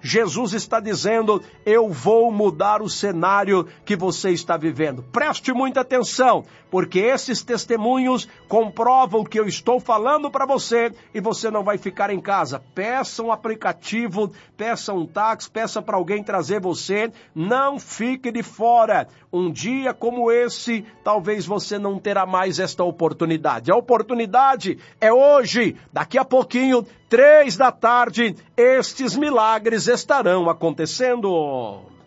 Jesus está dizendo, eu vou mudar o cenário que você está vivendo. Preste muita atenção, porque esses testemunhos comprovam o que eu estou falando para você e você não vai ficar em casa. Peça um aplicativo, peça um táxi, peça para alguém trazer você. Não fique de fora. Um dia como esse, talvez você não terá mais esta oportunidade. A oportunidade é hoje. Daqui a pouquinho, 3 da tarde, estes milagres estarão acontecendo.